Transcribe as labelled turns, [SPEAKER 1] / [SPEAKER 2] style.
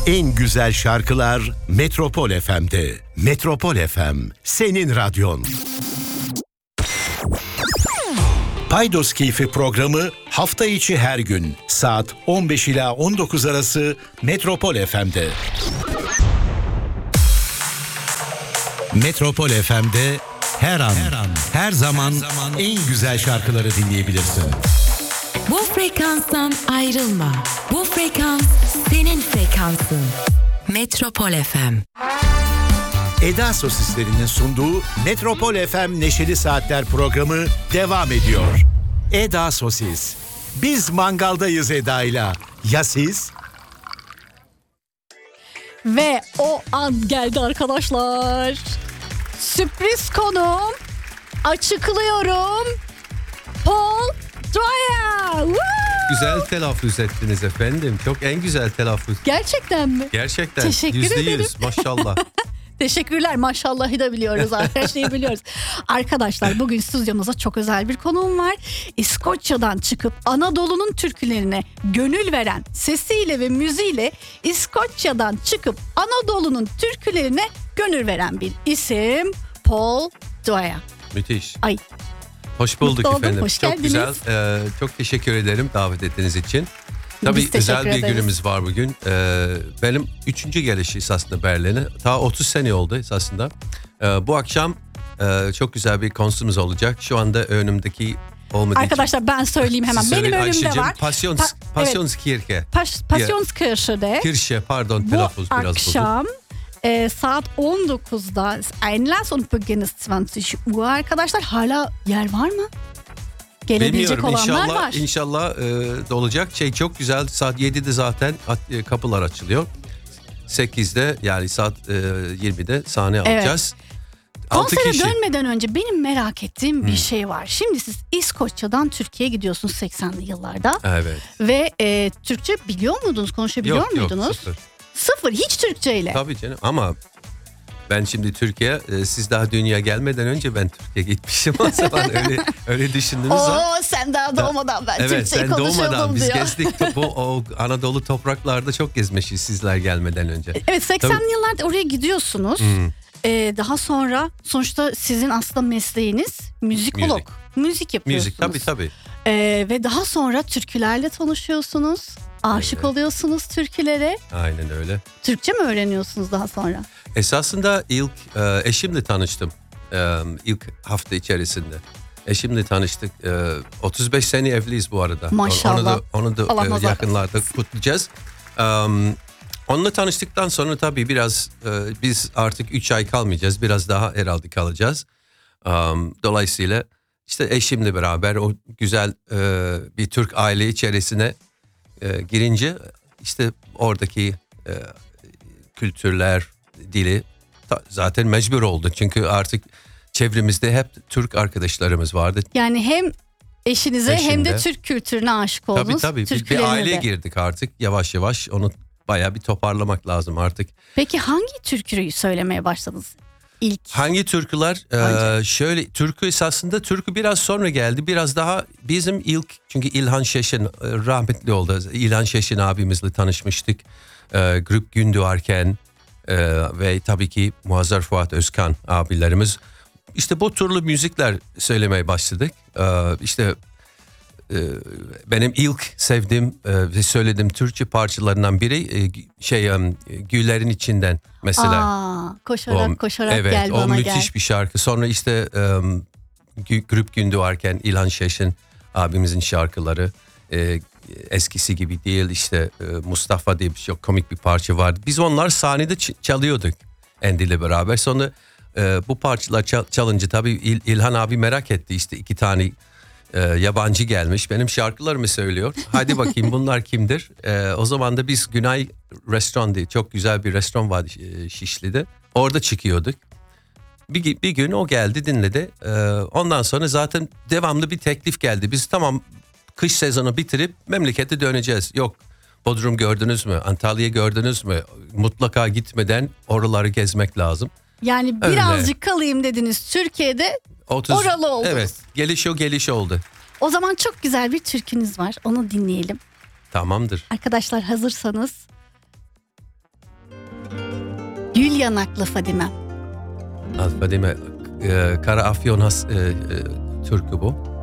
[SPEAKER 1] En güzel şarkılar Metropol FM'de. Metropol FM, senin radyon. Paydos Keyfi programı hafta içi her gün saat 15 ila 19 arası Metropol FM'de. Metropol FM'de her an, her zaman en güzel şarkıları dinleyebilirsin.
[SPEAKER 2] Bu frekanstan ayrılma. Bu frekans senin frekansın. Metropol FM.
[SPEAKER 1] Eda Sosislerinin sunduğu Metropol FM Neşeli Saatler programı devam ediyor. Eda Sosis. Biz mangaldayız Eda'yla. Ya siz?
[SPEAKER 3] Ve o an geldi arkadaşlar. Sürpriz konuğum. Açıklıyorum. Paul Dwyer.
[SPEAKER 4] Güzel telaffuz ettiniz efendim. Çok en güzel telaffuz.
[SPEAKER 3] Gerçekten mi?
[SPEAKER 4] Gerçekten.
[SPEAKER 3] Teşekkür ederim.
[SPEAKER 4] %100 maşallah.
[SPEAKER 3] Teşekkürler, maşallahı da biliyoruz, her şeyi biliyoruz. Arkadaşlar bugün stüdyomuza çok özel bir konuğum var. İskoçya'dan çıkıp Anadolu'nun türkülerine gönül veren, sesiyle ve müziğiyle İskoçya'dan çıkıp Anadolu'nun türkülerine gönül veren bir isim, Paul Dwyer.
[SPEAKER 4] Müthiş.
[SPEAKER 3] Ay.
[SPEAKER 4] Hoş bulduk
[SPEAKER 3] Mutlu oldum,
[SPEAKER 4] efendim.
[SPEAKER 3] hoş
[SPEAKER 4] çok
[SPEAKER 3] geldiniz.
[SPEAKER 4] güzel. Çok teşekkür ederim davet ettiğiniz için. Tabii özel bir
[SPEAKER 3] ederiz.
[SPEAKER 4] günümüz var bugün. Benim 3. gelişi esasında Berlin'e. Ta 30 sene oldu esasında. Bu akşam çok güzel bir konserimiz olacak. Şu anda önümdeki olmadığı
[SPEAKER 3] Arkadaşlar ben söyleyeyim hemen.
[SPEAKER 4] Siz
[SPEAKER 3] Benim
[SPEAKER 4] söyleyin
[SPEAKER 3] önümde
[SPEAKER 4] Ayşe'cim.
[SPEAKER 3] var.
[SPEAKER 4] Passionskirche.
[SPEAKER 3] Passionskirche'de.
[SPEAKER 4] Kirche pardon
[SPEAKER 3] Bu
[SPEAKER 4] telaffuz biraz bozuk.
[SPEAKER 3] akşam saat 19'da Einlass und Beginn ist 20 Uhr arkadaşlar. Hala yer var mı? Gelebilecek
[SPEAKER 4] Bilmiyorum,
[SPEAKER 3] olanlar var.
[SPEAKER 4] İnşallah dolacak. Çok güzel, saat 7'de zaten kapılar açılıyor. 8'de yani saat 20'de sahne alacağız. 6
[SPEAKER 3] Konsere
[SPEAKER 4] kişi.
[SPEAKER 3] dönmeden önce benim merak ettiğim bir şey var. Şimdi siz İskoçya'dan Türkiye'ye gidiyorsunuz 80'li yıllarda.
[SPEAKER 4] Evet.
[SPEAKER 3] Ve Türkçe biliyor muydunuz? Konuşabiliyor muydunuz?
[SPEAKER 4] Yok, sıfır.
[SPEAKER 3] Sıfır, hiç Türkçeyle.
[SPEAKER 4] Tabii canım ama ben şimdi Türkiye, siz daha dünya gelmeden önce ben Türkiye'ye gitmişim. O zaman öyle düşündünüz.
[SPEAKER 3] Sen daha doğmadan ben
[SPEAKER 4] Evet,
[SPEAKER 3] Türkçeyi
[SPEAKER 4] sen
[SPEAKER 3] konuşuyordum
[SPEAKER 4] doğmadan biz
[SPEAKER 3] diyor.
[SPEAKER 4] gezdik. Bu Anadolu topraklarda çok gezmişiz sizler gelmeden önce.
[SPEAKER 3] Evet, 80'li yıllarda oraya gidiyorsunuz. Daha sonra sonuçta sizin aslında mesleğiniz müzikolog. Müzik yapıyorsunuz.
[SPEAKER 4] Müzik tabii.
[SPEAKER 3] Ve daha sonra türkülerle tanışıyorsunuz. Aşık oluyorsunuz türkülere.
[SPEAKER 4] Aynen öyle.
[SPEAKER 3] Türkçe mi öğreniyorsunuz daha sonra?
[SPEAKER 4] Esasında ilk eşimle tanıştım. İlk hafta içerisinde. Eşimle tanıştık. 35 sene evliyiz bu arada.
[SPEAKER 3] Maşallah.
[SPEAKER 4] Onu da
[SPEAKER 3] Allah nazar
[SPEAKER 4] yakınlarda kutlayacağız. Onunla tanıştıktan sonra tabii biraz biz artık 3 ay kalmayacağız. Biraz daha herhalde kalacağız. Dolayısıyla işte eşimle beraber o güzel bir Türk aile içerisine girince işte oradaki kültürler, dili zaten mecbur oldu. Çünkü artık çevremizde hep Türk arkadaşlarımız vardı.
[SPEAKER 3] Yani hem eşinize hem de
[SPEAKER 4] Eşimle.
[SPEAKER 3] Türk kültürüne aşık oldunuz.
[SPEAKER 4] Tabii. Bir
[SPEAKER 3] türkülerine
[SPEAKER 4] aileye
[SPEAKER 3] de.
[SPEAKER 4] girdik artık. Yavaş yavaş onu bayağı bir toparlamak lazım artık.
[SPEAKER 3] Peki hangi türküyü söylemeye başladınız ilk?
[SPEAKER 4] Hangi türküler? Şöyle türkü esasında türkü biraz sonra geldi. Biraz daha bizim ilk, çünkü İlhan Şeşin rahmetli oldu. İlhan Şeşin abimizle tanışmıştık. Grup gün doğarken ve tabii ki Muazzar Fuat Özkan abilerimiz. İşte bu türlü müzikler söylemeye başladık. İşte benim ilk sevdiğim ve söylediğim Türkçe parçalarından biri Güllerin içinden mesela.
[SPEAKER 3] Koşarak
[SPEAKER 4] evet,
[SPEAKER 3] gel bana
[SPEAKER 4] o
[SPEAKER 3] gel.
[SPEAKER 4] müthiş bir şarkı. Sonra işte Grup gün doğarken İlhan Şeşin abimizin şarkıları. Eskisi gibi değil, işte Mustafa diye çok komik bir parça vardı. Biz onlar sahnede çalıyorduk Andy ile beraber. Sonra bu parçalar çalınca tabii İlhan abi merak etti, işte 2 tane yabancı gelmiş benim şarkılarımı söylüyor. Hadi bakayım bunlar kimdir? O zaman da biz Günay Restoran diye çok güzel bir restoran vardı Şişli'de. Orada çıkıyorduk. Bir gün o geldi, dinledi. Ondan sonra zaten devamlı bir teklif geldi. Biz tamam, kış sezonu bitirip memlekete döneceğiz. Yok, Bodrum gördünüz mü? Antalya gördünüz mü? Mutlaka gitmeden oraları gezmek lazım.
[SPEAKER 3] Yani birazcık kalayım dediniz Türkiye'de, oralı oldunuz.
[SPEAKER 4] Evet, geliş oldu.
[SPEAKER 3] O zaman çok güzel bir türkünüz var, onu dinleyelim.
[SPEAKER 4] Tamamdır.
[SPEAKER 3] Arkadaşlar hazırsanız Gül yanaklı Fadime.
[SPEAKER 4] Fadime, Kara Afyon türkü bu.